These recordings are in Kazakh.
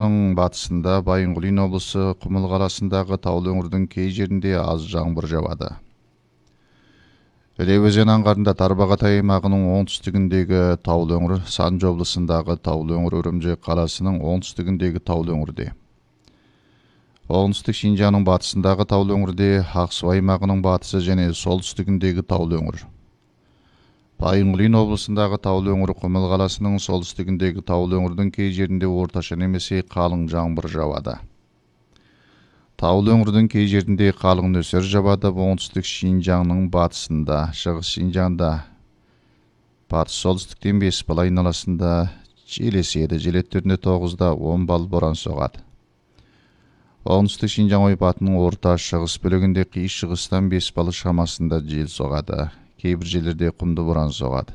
аймағының батысында, Байынқұлин облысы, Құмыл қаласындағы таулы өңірдің кей жерінде аз жаңбыр жауады. Іле өзен аңғарында Тарбағатай аймағының оңтүстігіндегі таулы өңір, Санжы облысындағы таулы өңір, Үрімжі қаласының оңтүстігіндегі таулы өңірде. Оңтүстік Шинжаңның батысындағы таулы өңірде, Ақсу аймағының батысы және солтүстігіндегі таулы өңір. Байынқұлин облысындағы таулы өңір, Құмыл қаласының солтүстігіндегі таулы өңірдің кей жерінде орташа немесе қалың жаңбыр жауады. Таулы өңірдің кей жерінде қалың нөсер жауады. Оңтүстік Шинжаңның батысында, шығыс Шинжаңда, батыс солтүстіктен 5 бал айналасында жел еседі. Жел екпіні 9-да 10 бал боран соғады. Оңтүстік Шинжаң ойпатының орта шығыс бөлігінде қиыс шығыстан 5 бал шамасында жел соғады. Кейбір жерлерде құмды боран соғады.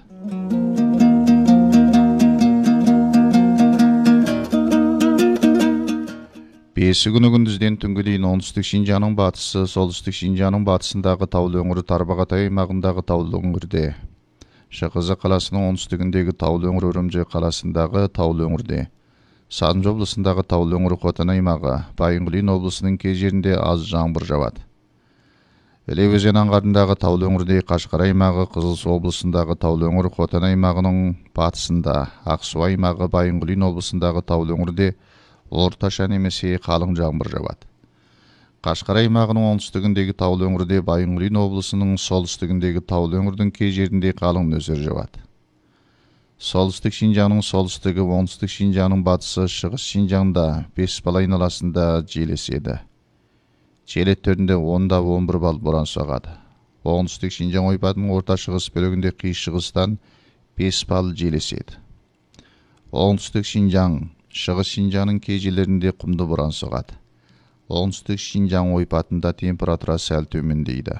Бесі күні күндізден түнгі дейін оңтүстік Шинжаңның батысы, солтүстік Шинжаңның батысындағы таулы өңірі, Тарбағатай аймағындағы таулы өңірде, Шықызы қаласының оңтүстігіндегі таулы өңір, Үрімжі қаласындағы таулы өңірде, Санжы облысындағы таулы өңір, Хотан аймағы, Байынқұлин облысының кей жерінде аз жаңбыр жауады. Іле өзен аңғарындағы таулы өңірде, Қашқар аймағы, Қызылсу облысындағы таулы өңір, Хотан аймағының батысында, Ақсу аймағы, Байынқұлин облысындағы таулы өңірде орташа немесе қалың жаңбыр жауады. Қашқар аймағының оңтүстігіндегі таулы өңірде, Байынқұлин облысының солтүстігіндегі таулы өңірдің кей жерінде қалың нөсер жауады. Солтүстік Шинжаңның солтүстігі, оңтүстік Шинжаңның батысы, шығыс Шинжаңда 5 бал айналасында жел еседі. Жел екпіні 10-да 11 бал боран соғады. Оңтүстік Шинжаң ойпатының орта шығыс бөлігінде қиыс шығыстан 5 бал жел еседі. Оңтүстік Шинжаң, шығыс Шинжаңның кей жерлерінде құмды боран соғады. Оңтүстік Шинжаң ойпатында температура сәл төмендейді.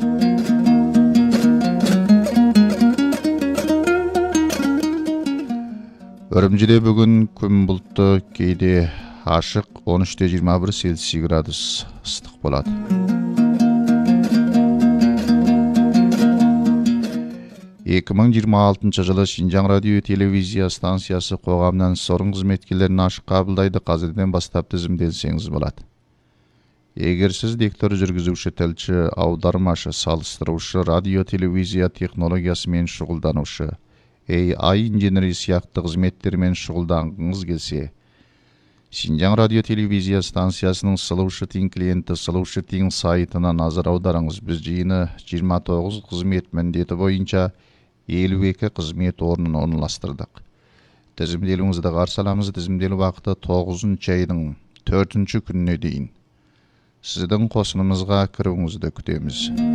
Үрімжіде бүгін күн бұлтты, кейде ашық, 13-21 Цельсий градус ыстық болады. Екі 2026 жылы Шинжаң радио телевизия станциясы қоғамнан сорын қызметкерлерін ашық қабылдайды. Қазірден бастап тізімделсеңіз болады. Егер сіз диктор, жүргізуші, тілші, аудармашы, салыстырушы, радио телевизия технологиясымен шұғылданушы, AI инженері сияқты қызметтермен шұғылданғыңыз келсе, Шинжаң радио телевизия станциясының Слушай Тин клиенті Слушай Тин сайтына назар аударыңыз. Біз жиыны 29 қызмет міндеті бойынша 52 қызмет орнын орналастырдық. Тізімделуіңізді қарсы аламыз. Тізімделу уақыты 9 айдың 4 күніне дейін. Сіздің қосынымызға кіруіңізді күтеміз.